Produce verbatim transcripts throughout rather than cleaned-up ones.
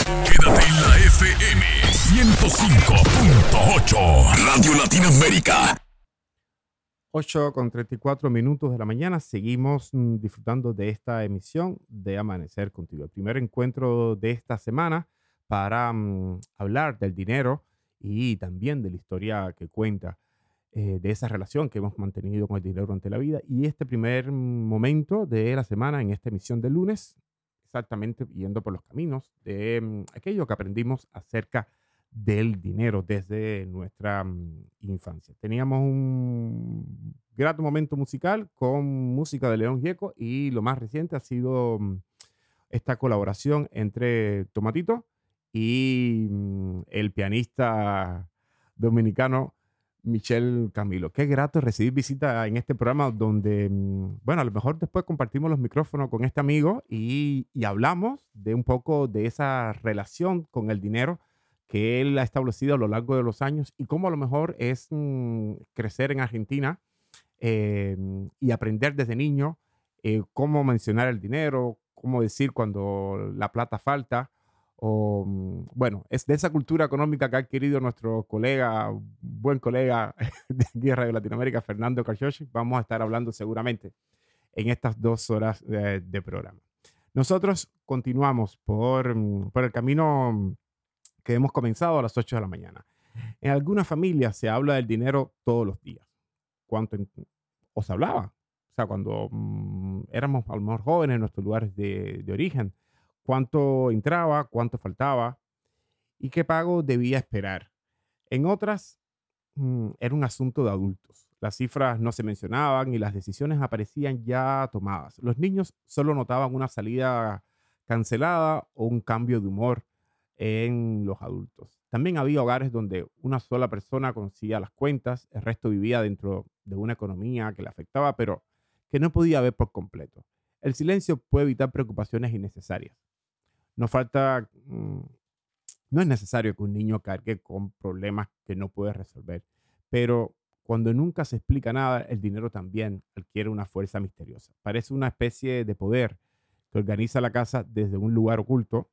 Quédate en la F M ciento cinco punto ocho. Radio Latinoamérica. ocho con treinta y cuatro minutos de la mañana. Seguimos mm, disfrutando de esta emisión de Amanecer Contigo. El primer encuentro de esta semana para mm, hablar del dinero y también de la historia que cuenta eh, de esa relación que hemos mantenido con el dinero durante la vida. Y este primer mm, momento de la semana en esta emisión de lunes, exactamente yendo por los caminos de mm, aquello que aprendimos acerca del dinero desde nuestra mm, infancia. Teníamos un grato momento musical con música de León Gieco y lo más reciente ha sido mm, esta colaboración entre Tomatito y mm, el pianista dominicano Michel Camilo. Qué grato recibir visita en este programa donde, mm, bueno, a lo mejor después compartimos los micrófonos con este amigo y, y hablamos de un poco de esa relación con el dinero que él ha establecido a lo largo de los años y cómo a lo mejor es mm, crecer en Argentina eh, y aprender desde niño eh, cómo mencionar el dinero, cómo decir cuando la plata falta. O, mm, bueno, es de esa cultura económica que ha adquirido nuestro colega, buen colega de Guerra de Latinoamérica, Fernando Carchochi. Vamos a estar hablando seguramente en estas dos horas de, de programa. Nosotros continuamos por, mm, por el camino mm, que hemos comenzado a las ocho de la mañana. En algunas familias se habla del dinero todos los días. ¿Cuánto en- o se hablaba? O sea, cuando mm, éramos a lo mejor jóvenes en nuestros lugares de, de origen, cuánto entraba, cuánto faltaba y qué pago debía esperar. En otras, mm, era un asunto de adultos. Las cifras no se mencionaban y las decisiones aparecían ya tomadas. Los niños solo notaban una salida cancelada o un cambio de humor en los adultos. También había hogares donde una sola persona conocía las cuentas, el resto vivía dentro de una economía que le afectaba, pero que no podía ver por completo. El silencio puede evitar preocupaciones innecesarias. No falta, mm, no es necesario que un niño cargue con problemas que no puede resolver, pero cuando nunca se explica nada, el dinero también adquiere una fuerza misteriosa. Parece una especie de poder que organiza la casa desde un lugar oculto.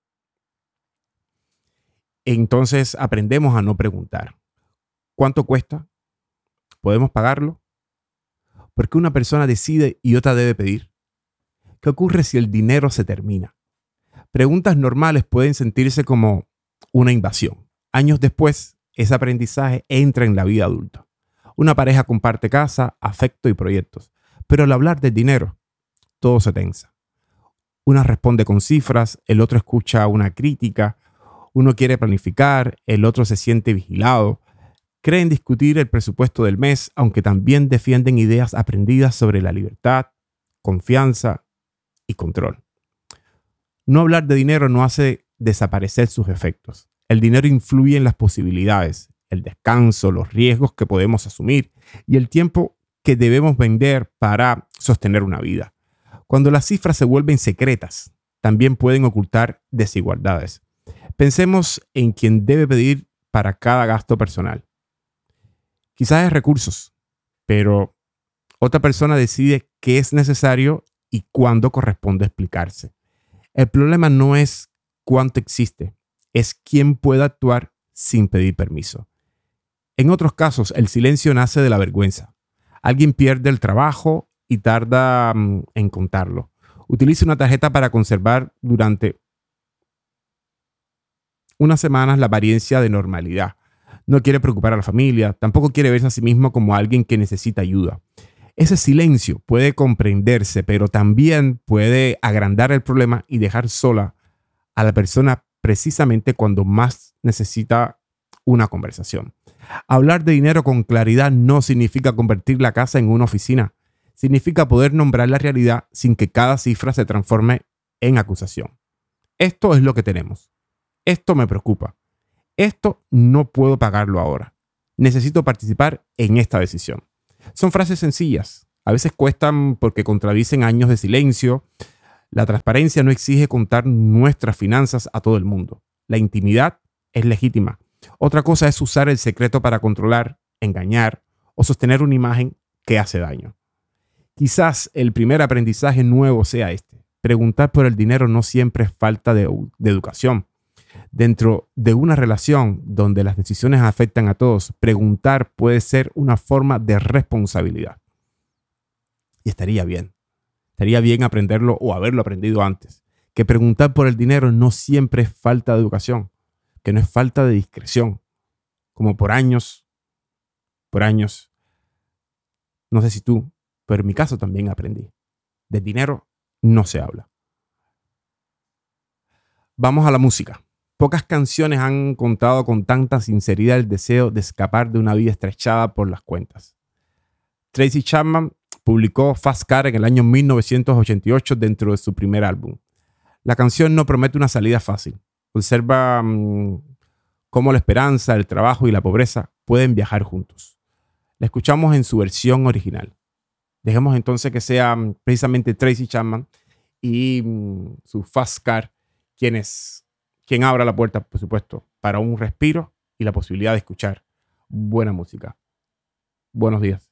Entonces aprendemos a no preguntar. ¿Cuánto cuesta? ¿Podemos pagarlo? ¿Por qué una persona decide y otra debe pedir? ¿Qué ocurre si el dinero se termina? Preguntas normales pueden sentirse como una invasión. Años después, ese aprendizaje entra en la vida adulta. Una pareja comparte casa, afecto y proyectos, pero al hablar del dinero, todo se tensa. Una responde con cifras, el otro escucha una crítica, uno quiere planificar, el otro se siente vigilado. Creen discutir el presupuesto del mes, aunque también defienden ideas aprendidas sobre la libertad, confianza y control. No hablar de dinero no hace desaparecer sus efectos. El dinero influye en las posibilidades, el descanso, los riesgos que podemos asumir y el tiempo que debemos vender para sostener una vida. Cuando las cifras se vuelven secretas, también pueden ocultar desigualdades. Pensemos en quien debe pedir para cada gasto personal. Quizás es recursos, pero otra persona decide qué es necesario y cuándo corresponde explicarse. El problema no es cuánto existe, es quién puede actuar sin pedir permiso. En otros casos, el silencio nace de la vergüenza. Alguien pierde el trabajo y tarda um, en contarlo. Utiliza una tarjeta para conservar durante unas semanas la apariencia de normalidad. No quiere preocupar a la familia, tampoco quiere verse a sí mismo como alguien que necesita ayuda. Ese silencio puede comprenderse, pero también puede agrandar el problema y dejar sola a la persona precisamente cuando más necesita una conversación. Hablar de dinero con claridad no significa convertir la casa en una oficina. Significa poder nombrar la realidad sin que cada cifra se transforme en acusación. Esto es lo que tenemos. Esto me preocupa. Esto no puedo pagarlo ahora. Necesito participar en esta decisión. Son frases sencillas. A veces cuestan porque contradicen años de silencio. La transparencia no exige contar nuestras finanzas a todo el mundo. La intimidad es legítima. Otra cosa es usar el secreto para controlar, engañar o sostener una imagen que hace daño. Quizás el primer aprendizaje nuevo sea este. Preguntar por el dinero no siempre es falta de, de educación. Dentro de una relación donde las decisiones afectan a todos, preguntar puede ser una forma de responsabilidad. Y estaría bien. Estaría bien aprenderlo o haberlo aprendido antes. Que preguntar por el dinero no siempre es falta de educación, que no es falta de discreción. Como por años, por años, no sé si tú, pero en mi caso también aprendí. Del dinero no se habla. Vamos a la música. Pocas canciones han contado con tanta sinceridad el deseo de escapar de una vida estrechada por las cuentas. Tracy Chapman publicó Fast Car en el año mil novecientos ochenta y ocho dentro de su primer álbum. La canción no promete una salida fácil. Observa mmm, cómo la esperanza, el trabajo y la pobreza pueden viajar juntos. La escuchamos en su versión original. Dejemos entonces que sea mmm, precisamente Tracy Chapman y mmm, su Fast Car quienes, quien abra la puerta, por supuesto, para un respiro y la posibilidad de escuchar buena música. Buenos días.